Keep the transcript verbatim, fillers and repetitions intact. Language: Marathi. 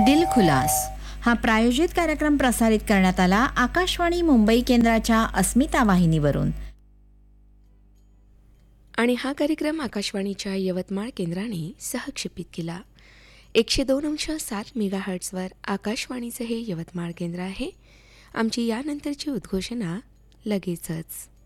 दिलखुलास हा प्रायोजित कार्यक्रम प्रसारित करण्यात आला आकाशवाणी मुंबई केंद्राच्या अस्मिता वाहिनीवरून. आणि हा कार्यक्रम आकाशवाणीच्या यवतमाळ केंद्राने सहक्षेपित केला. एकशे दोन अंश सात मेगा हर्ट्सवर आकाशवाणीचं हे यवतमाळ केंद्र आहे. आमची यानंतरची उद्घोषणा लगेचच.